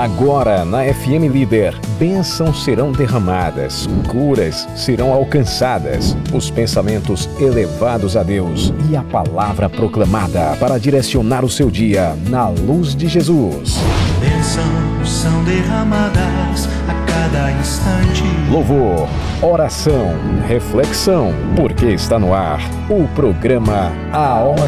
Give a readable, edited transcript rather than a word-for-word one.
Agora na FM Líder, bênçãos serão derramadas, curas serão alcançadas, os pensamentos elevados a Deus e a palavra proclamada para direcionar o seu dia na luz de Jesus. Bênçãos são derramadas a cada instante. Louvor, oração, reflexão, porque está no ar o programa A Hora